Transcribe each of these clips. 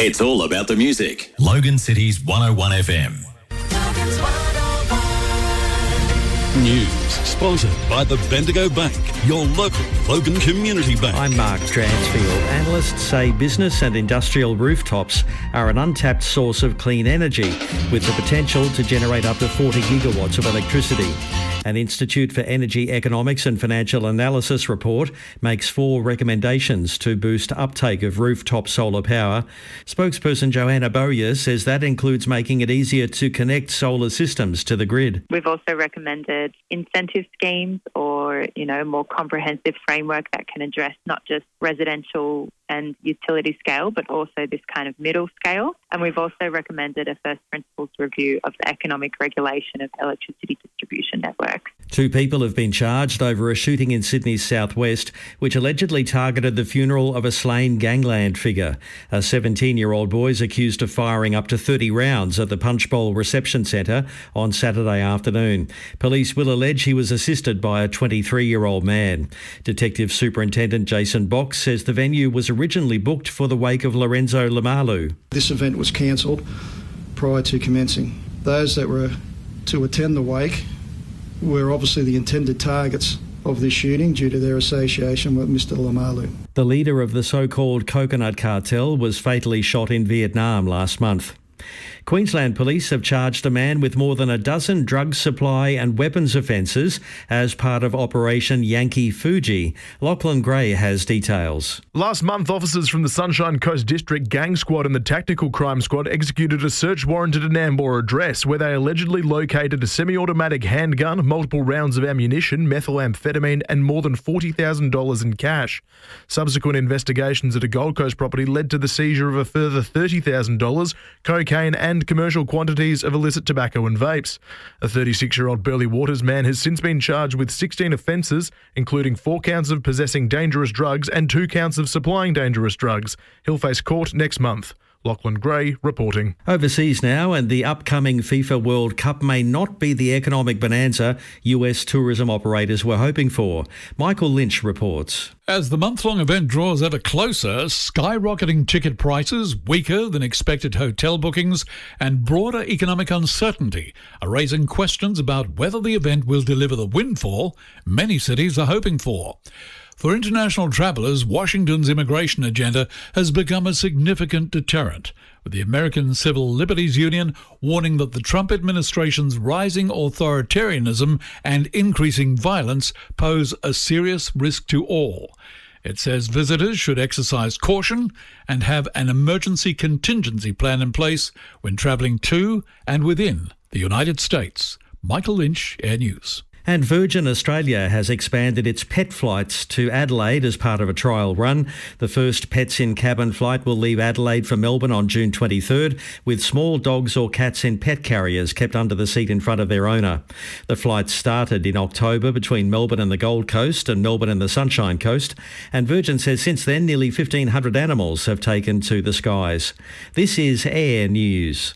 It's all about the music. Logan City's 101 FM. News sponsored by the Bendigo Bank, your local Logan Community Bank. I'm Mark Dransfield. Analysts say business and industrial rooftops are an untapped source of clean energy with the potential to generate up to 40 gigawatts of electricity. An Institute for Energy Economics and Financial Analysis report makes 4 recommendations to boost uptake of rooftop solar power. Spokesperson Joanna Bowyer says that includes making it easier to connect solar systems to the grid. We've also recommended incentive schemes or, more comprehensive framework that can address not just residential and utility scale, but also this kind of middle scale. And we've also recommended a first principles review of the economic regulation of electricity distribution networks. 2 people have been charged over a shooting in Sydney's southwest, which allegedly targeted the funeral of a slain gangland figure. A 17-year-old boy is accused of firing up to 30 rounds at the Punchbowl Reception Centre on Saturday afternoon. Police will allege he was assisted by a 23-year-old man. Detective Superintendent Jason Box says the venue was originally booked for the wake of Lorenzo Lamalu. This event was cancelled prior to commencing. Those that were to attend the wake were obviously the intended targets of this shooting due to their association with Mr. Lamalu. The leader of the so-called Coconut Cartel was fatally shot in Vietnam last month. Queensland Police have charged a man with more than a dozen drug supply and weapons offences as part of Operation Yankee Fuji. Lachlan Gray has details. Last month, officers from the Sunshine Coast District Gang Squad and the Tactical Crime Squad executed a search warrant at a Nambour address where they allegedly located a semi-automatic handgun, multiple rounds of ammunition, methamphetamine and more than $40,000 in cash. Subsequent investigations at a Gold Coast property led to the seizure of a further $30,000, cocaine and commercial quantities of illicit tobacco and vapes. A 36-year-old Burleigh Waters man has since been charged with 16 offences, including 4 counts of possessing dangerous drugs and 2 counts of supplying dangerous drugs. He'll face court next month. Lachlan Gray reporting. Overseas now, and the upcoming FIFA World Cup may not be the economic bonanza US tourism operators were hoping for. Michael Lynch reports. As the month-long event draws ever closer, skyrocketing ticket prices, weaker than expected hotel bookings and broader economic uncertainty are raising questions about whether the event will deliver the windfall many cities are hoping for. For international travellers, Washington's immigration agenda has become a significant deterrent, with the American Civil Liberties Union warning that the Trump administration's rising authoritarianism and increasing violence pose a serious risk to all. It says visitors should exercise caution and have an emergency contingency plan in place when travelling to and within the United States. Michael Lynch, Air News. And Virgin Australia has expanded its pet flights to Adelaide as part of a trial run. The first Pets in Cabin flight will leave Adelaide for Melbourne on June 23rd, with small dogs or cats in pet carriers kept under the seat in front of their owner. The flight started in October between Melbourne and the Gold Coast and Melbourne and the Sunshine Coast, and Virgin says since then nearly 1,500 animals have taken to the skies. This is Air News.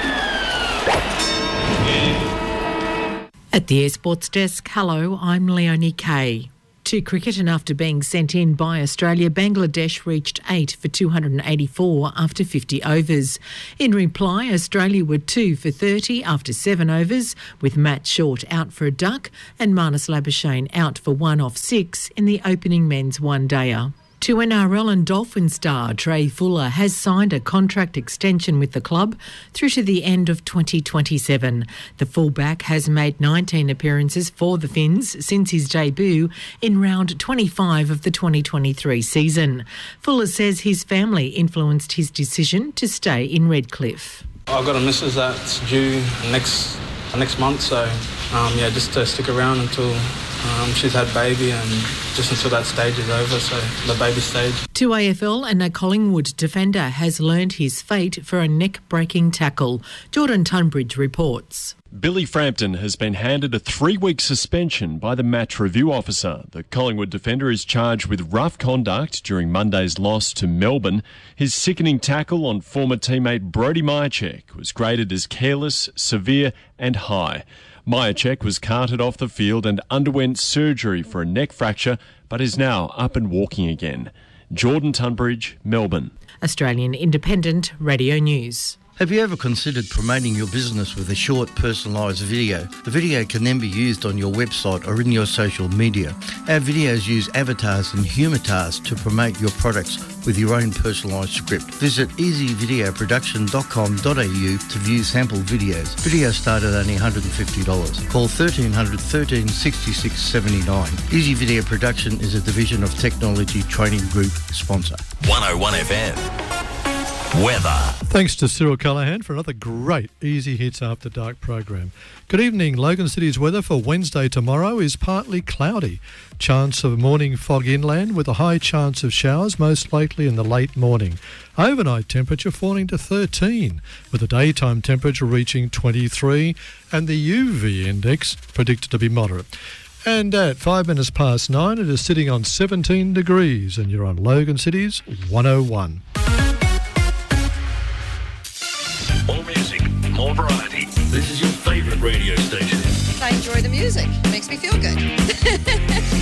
At the Air Sports Desk, hello, I'm Leonie Kay. To cricket, and after being sent in by Australia, Bangladesh reached 8 for 284 after 50 overs. In reply, Australia were 2 for 30 after 7 overs, with Matt Short out for a duck and Marnus Labuschagne out for 1 off 6 in the opening men's one-dayer. To NRL and Dolphin star Trey Fuller has signed a contract extension with the club through to the end of 2027. The fullback has made 19 appearances for the Finns since his debut in round 25 of the 2023 season. Fuller says his family influenced his decision to stay in Redcliffe. I've got a missus that's due next month, so just to stick around until she's had baby and just until that stage is over, so the baby stage. To AFL, and a Collingwood defender has learned his fate for a neck-breaking tackle. Jordan Tunbridge reports. Billy Frampton has been handed a 3-week suspension by the match review officer. The Collingwood defender is charged with rough conduct during Monday's loss to Melbourne. His sickening tackle on former teammate Brodie Mihocek was graded as careless, severe and high. Mihocek was carted off the field and underwent surgery for a neck fracture, but is now up and walking again. Jordan Tunbridge, Melbourne. Australian Independent Radio News. Have you ever considered promoting your business with a short, personalised video? The video can then be used on your website or in your social media. Our videos use avatars and humatars to promote your products with your own personalised script. Visit easyvideoproduction.com.au to view sample videos. Videos start at only $150. Call 1300 13 66 79. Easy Video Production is a division of Technology Training Group sponsor. 101 FM. Weather. Thanks to Cyril Callahan for another great Easy Hits After Dark program. Good evening. Logan City's weather for Wednesday tomorrow is partly cloudy. Chance of morning fog inland with a high chance of showers, most likely in the late morning. Overnight temperature falling to 13, with the daytime temperature reaching 23 and the UV index predicted to be moderate. And at 5 minutes past 9, it is sitting on 17 degrees, and you're on Logan City's 101. More music, more variety. This is your favourite radio station. I enjoy the music. It makes me feel good.